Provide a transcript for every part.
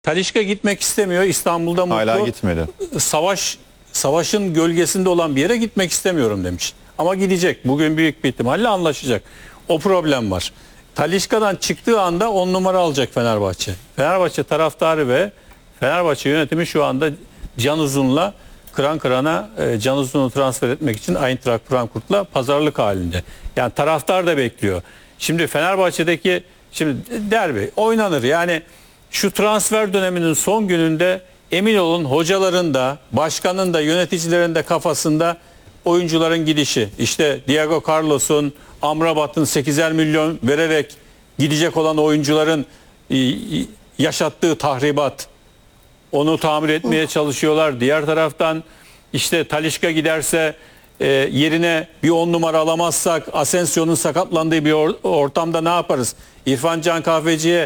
Talisca gitmek istemiyor. İstanbul'da mutlu. Hala gitmedi. Savaşın gölgesinde olan bir yere gitmek istemiyorum demiş. Ama gidecek. Bugün büyük bir ihtimalle anlaşacak. O problem var. Talisca'dan çıktığı anda 10 numara alacak Fenerbahçe. Fenerbahçe taraftarı ve Fenerbahçe yönetimi şu anda Can Uzun'la kıran kırana Can Uzun'u transfer etmek için Eintracht Frankfurt'la pazarlık halinde. Yani taraftar da bekliyor. Şimdi Fenerbahçe'deki derbi oynanır. Yani şu transfer döneminin son gününde emin olun hocaların da, başkanın da, yöneticilerin de kafasında oyuncuların gidişi. İşte Diego Carlos'un, Amrabat'ın 8'er milyon vererek gidecek olan oyuncuların yaşattığı tahribat. Onu tamir etmeye çalışıyorlar. Diğer taraftan işte Talisca giderse yerine bir 10 numara alamazsak Asensio'nun sakatlandığı bir ortamda ne yaparız? İrfan Can Kahveci'ye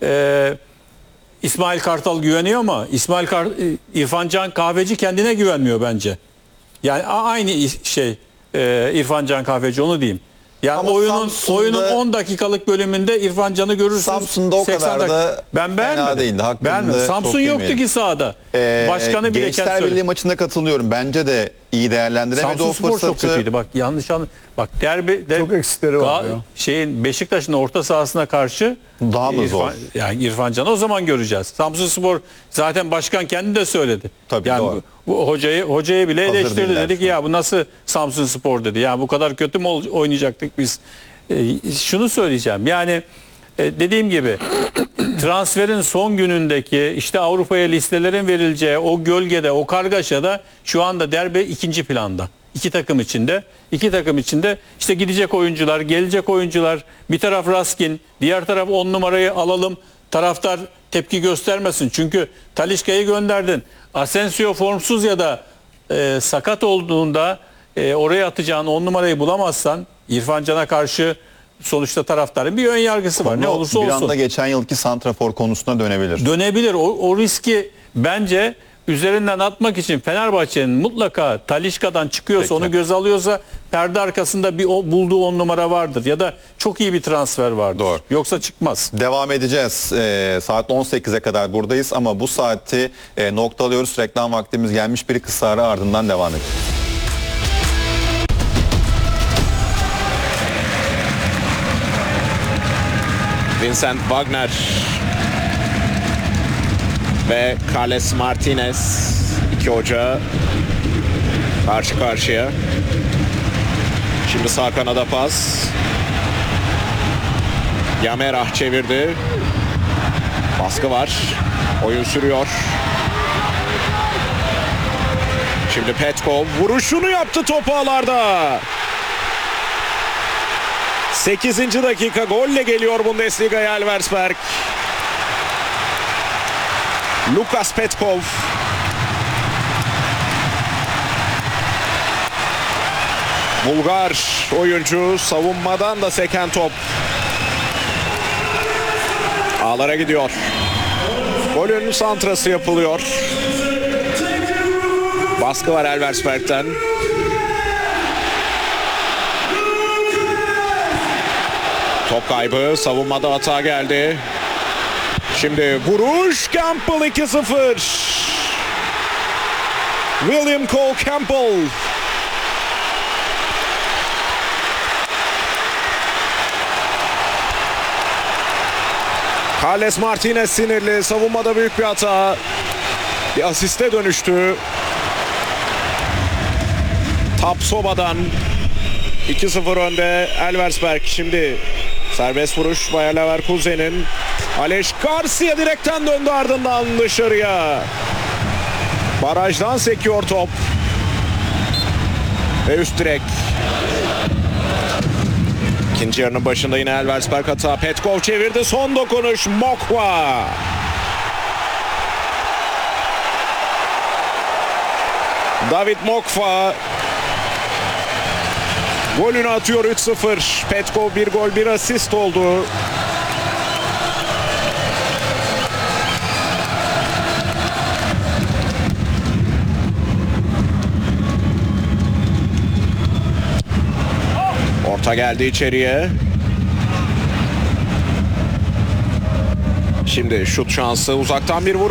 İsmail Kartal güveniyor ama İrfan Can Kahveci kendine güvenmiyor bence. Yani aynı şey İrfan Can Kahveci, onu diyeyim. Yani ama oyunun 10 dakikalık bölümünde İrfan Can'ı görürsünüz. Samsun'da o kadar da ben fena değildi. Beğenmedim. Samsun yoktu ki sahada. Başkanı bile Gençler Birliği maçında katılıyorum. Bence de iyi değerlendiremedi Samsun o Spor fırsatı. çok kötüydü. Bak yanlış bak derbi çok eksikleri var ya. Beşiktaş'ın orta sahasına karşı daha mı zor? Yani İrfan Can'ı o zaman göreceğiz. Samsun Spor zaten başkan kendi de söyledi. Tabii, yani doğru. Bu hocayı bile Hazır eleştirdi. değiller Dedi ki ya bu nasıl Samsun Spor dedi. Ya bu kadar kötü mü oynayacaktık biz? Şunu söyleyeceğim. Yani dediğim gibi transferin son günündeki işte Avrupa'ya listelerin verileceği o gölgede, o kargaşada şu anda derbi ikinci planda. İki takım içinde işte gidecek oyuncular, gelecek oyuncular, bir taraf Raskin, diğer taraf 10 numarayı alalım. Taraftar tepki göstermesin. Çünkü Talisca'yı gönderdin. Asensio formsuz ya da sakat olduğunda oraya atacağın 10 numarayı bulamazsan İrfan Can'a karşı sonuçta taraftarın bir ön yargısı var. Ne olursa olsun. Bir anda geçen yılki santrafor konusuna dönebilir. Dönebilir. O riski bence üzerinden atmak için Fenerbahçe'nin mutlaka Talisca'dan çıkıyorsa, peki, onu göz alıyorsa perde arkasında bir bulduğu 10 numara vardır. Ya da çok iyi bir transfer vardır. Doğru. Yoksa çıkmaz. Devam edeceğiz. Saat 18'e kadar buradayız ama bu saati noktalıyoruz. Reklam vaktimiz gelmiş. Bir kısa ara, ardından devam edeceğiz. Vincent Wagner ve Carles Martinez, iki hoca karşı karşıya. Şimdi sağ kanada pas. Yamerah çevirdi. Baskı var. Oyun sürüyor. Şimdi Petkov vuruşunu yaptı top ağlarda. 8. dakika golle geliyor Bundesliga'ya Elversberg. Lukas Petkov. Bulgar oyuncu, savunmadan da seken top. Ağlara gidiyor. Golün santrası yapılıyor. Baskı var Elversberg'ten. Top kaybı, savunmada hata geldi. Şimdi vuruş, Campbell 2-0. William Cole Campbell. Carles Martinez sinirli, savunmada büyük bir hata. Bir asiste dönüştü. Tapsoba'dan 2-0 önde Elversberg. Şimdi serbest vuruş Bayer Leverkusen'in. Aleš Garcia direkten döndü, ardından dışarıya. Barajdan sekiyor top. Ve üst direk. İkinci yarının başında yine Elversberg hata. Petkov çevirdi, son dokunuş Mokwa. David Mokwa golünü atıyor, 3-0. Petkov bir gol bir asist oldu. Orta geldi içeriye. Şimdi şut şansı, uzaktan bir vuruş.